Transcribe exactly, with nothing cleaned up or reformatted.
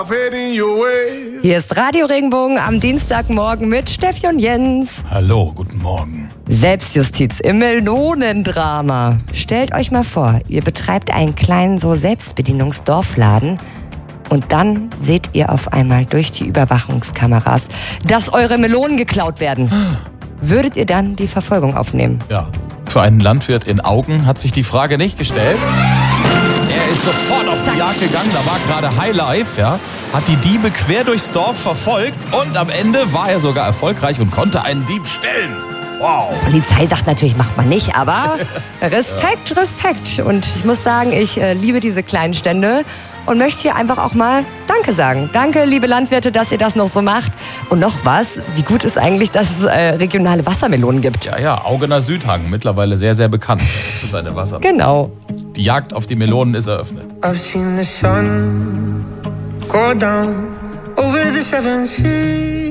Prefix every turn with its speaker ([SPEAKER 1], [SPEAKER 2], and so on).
[SPEAKER 1] Hier ist Radio Regenbogen am Dienstagmorgen mit Steffi und Jens.
[SPEAKER 2] Hallo, guten Morgen.
[SPEAKER 1] Selbstjustiz im Melonendrama. Stellt euch mal vor, ihr betreibt einen kleinen so Selbstbedienungsdorfladen und dann seht ihr auf einmal durch die Überwachungskameras, dass eure Melonen geklaut werden. Würdet ihr dann die Verfolgung aufnehmen?
[SPEAKER 2] Ja, für einen Landwirt in Augen hat sich die Frage nicht gestellt. Er ist sofort auf die Jagd gegangen, da war gerade Highlife, ja, hat die Diebe quer durchs Dorf verfolgt und am Ende war er sogar erfolgreich und konnte einen Dieb stellen. Wow.
[SPEAKER 1] Polizei sagt natürlich, macht man nicht, aber Respekt, Respekt. Und ich muss sagen, ich äh, liebe diese kleinen Stände und möchte hier einfach auch mal Danke sagen. Danke, liebe Landwirte, dass ihr das noch so macht. Und noch was, wie gut ist eigentlich, dass es äh, regionale Wassermelonen gibt.
[SPEAKER 2] Ja, ja, Augener Südhang, mittlerweile sehr, sehr bekannt für seine Wassermelonen.
[SPEAKER 1] Genau.
[SPEAKER 2] Die Jagd auf die Melonen ist eröffnet.
[SPEAKER 3] I've seen the sun go down over the seven seas.